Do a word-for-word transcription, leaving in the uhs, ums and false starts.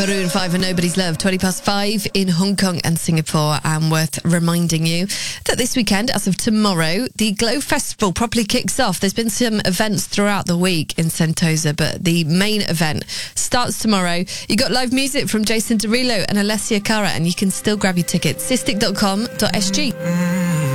Maroon five and Nobody's Love, twenty past five in Hong Kong and Singapore. And worth reminding you that this weekend, as of tomorrow, the Glow Festival properly kicks off. There's been some events throughout the week in Sentosa, but the main event starts tomorrow. You got live music from Jason Derulo and Alessia Cara, and you can still grab your tickets. Sistik dot com dot s g.